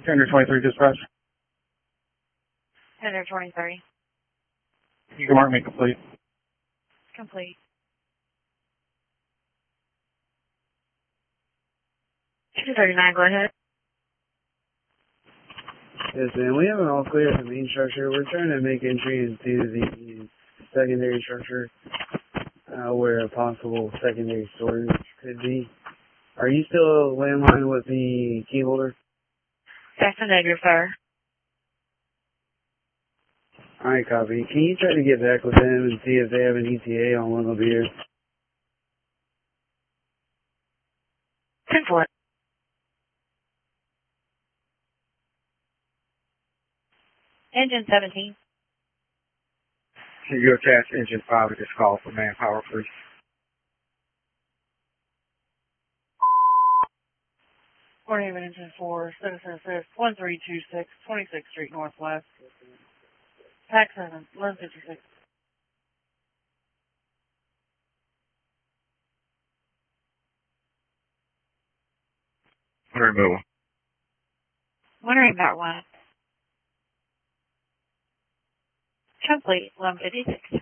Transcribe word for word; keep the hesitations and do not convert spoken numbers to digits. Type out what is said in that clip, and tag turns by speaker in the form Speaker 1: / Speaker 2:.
Speaker 1: Tender twenty-three dispatch.
Speaker 2: Tender twenty-three.
Speaker 1: You can mark me complete.
Speaker 2: Complete. two thirty-nine, go ahead.
Speaker 3: Yes, ma'am. We have an all clear at the main structure. We're trying to make entry into the secondary structure uh, where a possible secondary storage could be. Are you still landline with the key holder?
Speaker 2: That's a negative, sir.
Speaker 3: Alright, copy. Can you try to get back with them and see if they have an E T A on one of beer?
Speaker 2: ten four. Engine seventeen.
Speaker 1: Can you attach engine five at this call for manpower, please?
Speaker 2: Morning, engine four, Citizen Assist, one three two six, twenty-sixth Street Northwest. Pack seven, eleven fifty-six.
Speaker 1: Wondering about one.
Speaker 2: Wondering about one. Complete, eleven fifty-six.